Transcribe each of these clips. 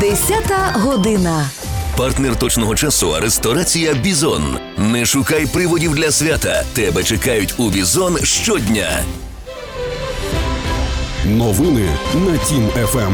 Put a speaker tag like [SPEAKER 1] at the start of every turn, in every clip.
[SPEAKER 1] 10 година.
[SPEAKER 2] Партнер точного часу – ресторація «Бізон». Не шукай приводів для свята. Тебе чекають у «Бізон» щодня.
[SPEAKER 3] Новини на Тім ФМ.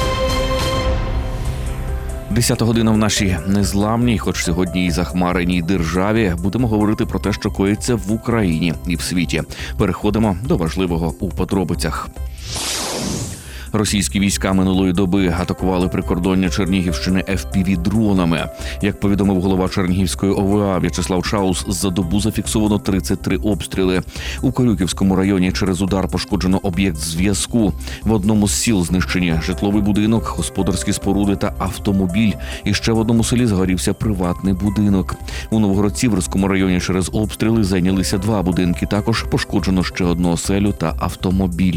[SPEAKER 4] 10 година в нашій незламній, хоч сьогодні і захмареній державі, будемо говорити про те, що коїться в Україні і в світі. Переходимо до важливого у подробицях. Російські війська минулої доби атакували прикордоння Чернігівщини FPV-дронами. Як повідомив голова Чернігівської ОВА В'ячеслав Чаус, за добу зафіксовано 33 обстріли. У Корюківському районі через удар пошкоджено об'єкт зв'язку. В одному з сіл знищені житловий будинок, господарські споруди та автомобіль. І ще в одному селі згорівся приватний будинок. У Новгород-Сіверському районі через обстріли зайнялися 2 будинки. Також пошкоджено ще одну оселю та автомобіль.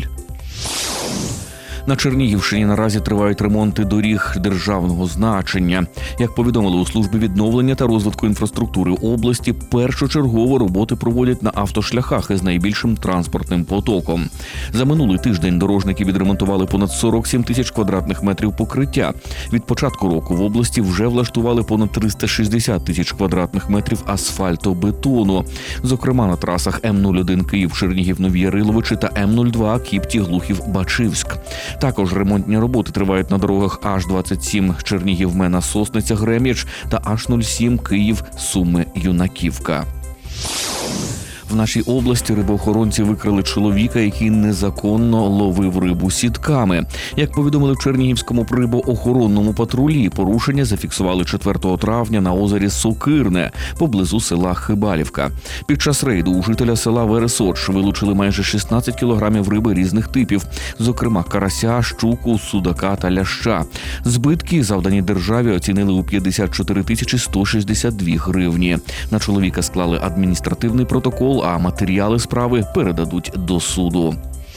[SPEAKER 4] На Чернігівщині наразі тривають ремонти доріг державного значення. Як повідомили у службі відновлення та розвитку інфраструктури області, першочергово роботи проводять на автошляхах із найбільшим транспортним потоком. За минулий тиждень дорожники відремонтували понад 47 тисяч квадратних метрів покриття. Від початку року в області вже влаштували понад 360 тисяч квадратних метрів асфальтобетону. Зокрема, на трасах М-01 Київ-Чернігів-Нові Яриловичі та М-02 Кіпті-Глухів-Бачівськ. Також ремонтні роботи тривають на дорогах H27 Чернігів-Мена-Сосниця-Грем'яч та H07 Київ-Суми-Юнаківка. В нашій області рибоохоронці викрили чоловіка, який незаконно ловив рибу сітками. Як повідомили в Чернігівському рибоохоронному патрулі, порушення зафіксували 4 травня на озері Сокирне, поблизу села Хибалівка. Під час рейду у жителя села Вересоч вилучили майже 16 кілограмів риби різних типів, зокрема карася, щуку, судака та ляща. Збитки, завдані державі, оцінили у 54 тисячі 162 гривні. На чоловіка склали адміністративний протокол, а матеріали справи передадуть до суду.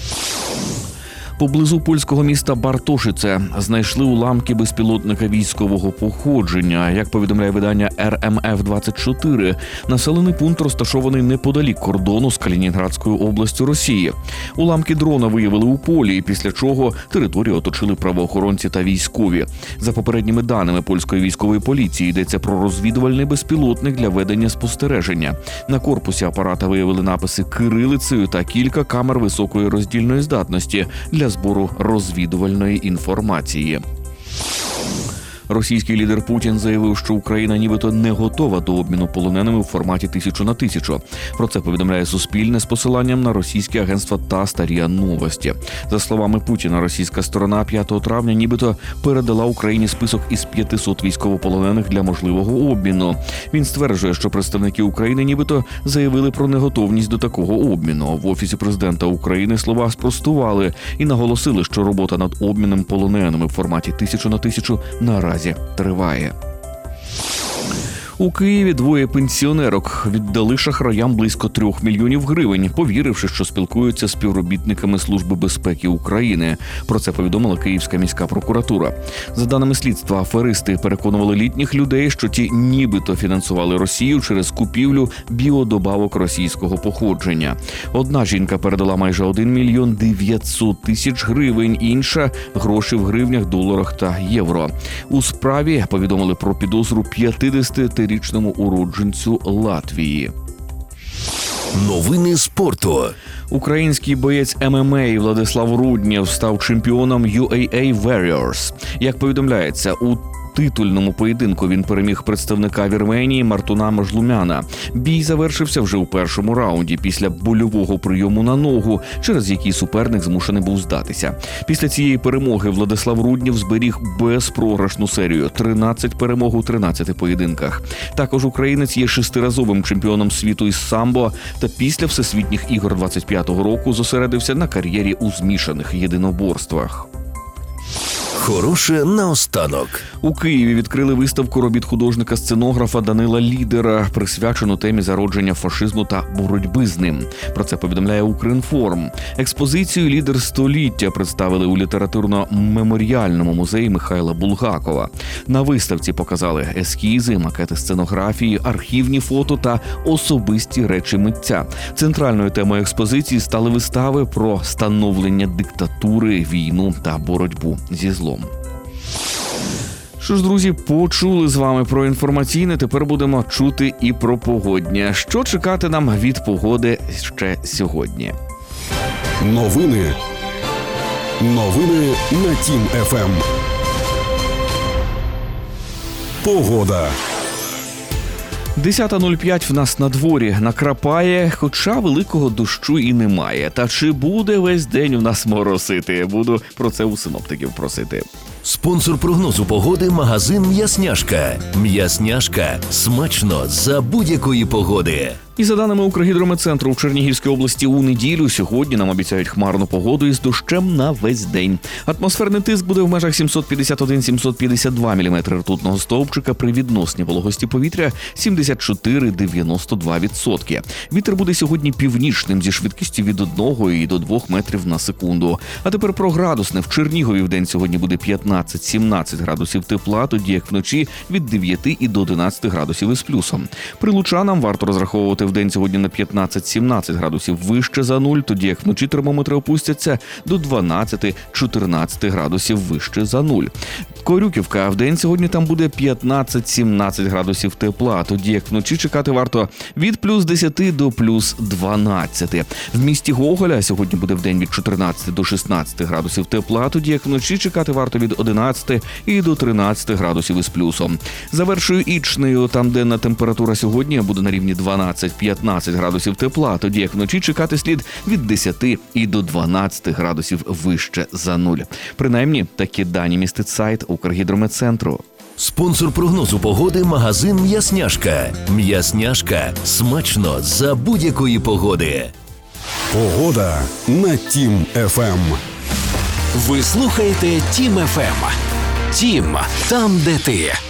[SPEAKER 4] Поблизу польського міста Бартошице знайшли уламки безпілотника військового походження. Як повідомляє видання РМФ-24, населений пункт розташований неподалік кордону з Калінінградською областю Росії. Уламки дрона виявили у полі, після чого територію оточили правоохоронці та військові. За попередніми даними польської військової поліції, йдеться про розвідувальний безпілотник для ведення спостереження. На корпусі апарата виявили написи кирилицею та кілька камер високої роздільної здатності для збору розвідувальної інформації. Російський лідер Путін заявив, що Україна нібито не готова до обміну полоненими у форматі 1000 на 1000. Про це повідомляє Суспільне з посиланням на російське агентство ТАСС та РІА Новості. За словами Путіна, російська сторона 5 травня нібито передала Україні список із 500 військовополонених для можливого обміну. Він стверджує, що представники України нібито заявили про неготовність до такого обміну. В Офісі президента України слова спростували і наголосили, що робота над обміном полоненими в форматі 1000 на 1000 наразі триває. У Києві 2 пенсіонерок віддали шахраям близько 3 мільйонів гривень, повіривши, що спілкуються з співробітниками Служби безпеки України. Про це повідомила Київська міська прокуратура. За даними слідства, аферисти переконували літніх людей, що ті нібито фінансували Росію через купівлю біодобавок російського походження. Одна жінка передала майже 1 мільйон 900 тисяч гривень, інша – гроші в гривнях, доларах та євро. У справі повідомили про підозру 50-річному уродженцю Латвії.
[SPEAKER 2] Новини спорту.
[SPEAKER 4] Український боєць ММА Владислав Руднєв став чемпіоном UAA Warriors. Як повідомляється, у титульному поєдинку він переміг представника Вірменії Мартуна Мажлумяна. Бій завершився вже у першому раунді після больового прийому на ногу, через який суперник змушений був здатися. Після цієї перемоги Владислав Руднєв зберіг безпрограшну серію – 13 перемог у 13 поєдинках. Також українець є 6-разовим чемпіоном світу із самбо та після Всесвітніх ігор 25-го року зосередився на кар'єрі у змішаних єдиноборствах.
[SPEAKER 2] Хороше наостанок.
[SPEAKER 4] У Києві відкрили виставку робіт художника-сценографа Данила Лідера, присвячену темі зародження фашизму та боротьби з ним. Про це повідомляє Укрінформ. Експозицію «Лідер століття» представили у літературно-меморіальному музеї Михайла Булгакова. На виставці показали ескізи, макети сценографії, архівні фото та особисті речі митця. Центральною темою експозиції стали вистави про становлення диктатури, війну та боротьбу зі злом. Що ж, друзі, почули з вами про інформаційне, тепер будемо чути і про погоднє. Що чекати нам від погоди ще сьогодні?
[SPEAKER 3] Новини на Тім ФМ. Погода.
[SPEAKER 4] 10:05 в нас на дворі, накрапає, хоча великого дощу і немає. Та чи буде весь день у нас моросити? Буду про це у синоптиків просити.
[SPEAKER 2] Спонсор прогнозу погоди – магазин «М'ясняшка». «М'ясняшка» – смачно за будь-якої погоди.
[SPEAKER 4] І за даними Укргідрометцентру, в Чернігівській області у неділю сьогодні нам обіцяють хмарну погоду із дощем на весь день. Атмосферний тиск буде в межах 751-752 мм ртутного стовпчика при відносній вологості повітря 74-92%. Вітер буде сьогодні північним зі швидкістю від 1 і до 2 метрів на секунду. А тепер про градусне. В Чернігові в день сьогодні буде 15-17 градусів тепла, тоді як вночі від 9 і до 11 градусів із плюсом. Прилучанам варто розраховувати в день сьогодні на 15-17 градусів вище за нуль, тоді як вночі термометри опустяться до 12-14 градусів вище за нуль. Корюківка, в день сьогодні там буде 15-17 градусів тепла, тоді як вночі чекати варто від плюс 10 до плюс 12. В місті Гоголя сьогодні буде в день від 14 до 16 градусів тепла, тоді як вночі чекати варто від 11 і до 13 градусів із плюсом. Завершую Ічнею, там денна температура сьогодні буде на рівні 12-15 градусів тепла, тоді як вночі чекати слід від 10 і до 12 градусів вище за нуль. Принаймні, такі дані містить сайт Укргідрометцентру.
[SPEAKER 2] Спонсор прогнозу погоди – магазин «М'ясняшка». «М'ясняшка» – смачно за будь-якої погоди.
[SPEAKER 3] Погода на Тім ФМ.
[SPEAKER 5] Ви слухаєте Тім ФМ. Тім – там, де ти.